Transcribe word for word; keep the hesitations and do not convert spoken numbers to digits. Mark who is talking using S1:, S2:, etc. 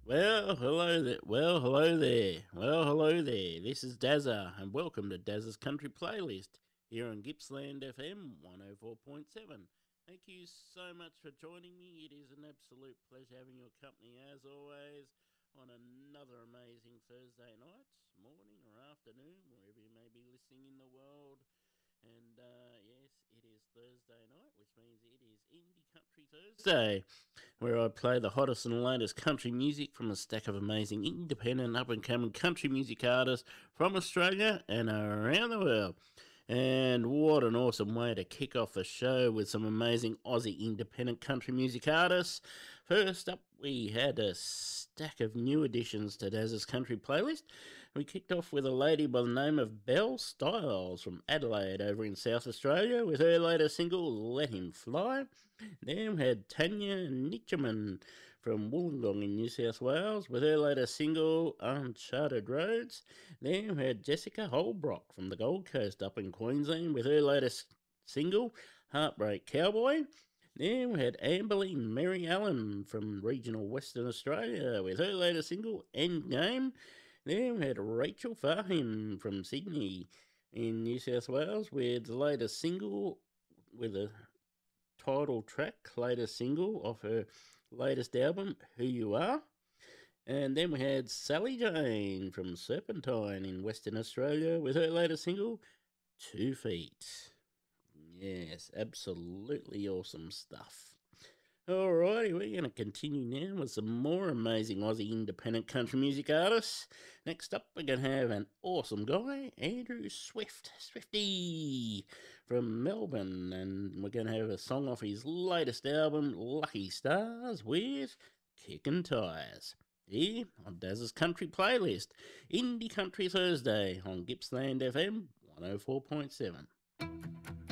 S1: Well, hello there. Well, hello there. Well, hello there. This is Dazza, and welcome to Dazza's Country Playlist here on Gippsland F M one oh four point seven. Thank you so much for joining me. It is an absolute pleasure having your company as always on another amazing Thursday night, morning, or afternoon, wherever you may be listening in the world. And uh, yes, it is Thursday night, which means it is Indie Country Thursday, where I play the hottest and latest country music from a stack of amazing independent up and coming country music artists from Australia and around the world. And what an awesome way to kick off the show with some amazing Aussie independent country music artists. First up, we had a stack of new additions to Daz's country playlist. We kicked off with a lady by the name of Belle Styles from Adelaide over in South Australia with her latest single, Let Him Fly. Then we had Tanya Nitcherman from Wollongong in New South Wales with her latest single, Uncharted Roads. Then we had Jessica Holbrook from the Gold Coast up in Queensland with her latest single, Heartbreak Cowboy. Then we had Amberly Mary Allen from regional Western Australia with her latest single, Endgame. Then we had Rachel Fahim from Sydney in New South Wales with the latest single with a title track, latest single off her latest album, Who You Are. And then we had Sally Jane from Serpentine in Western Australia with her latest single, Two Feet. Yes, absolutely awesome stuff. Alrighty, we're going to continue now with some more amazing Aussie independent country music artists. Next up, we're going to have an awesome guy, Andrew Swift, Swifty from Melbourne, and we're going to have a song off his latest album, Lucky Stars, with Kickin' Tires. Here on Daz's Country Playlist, Indie Country Thursday on Gippsland F M one oh four point seven.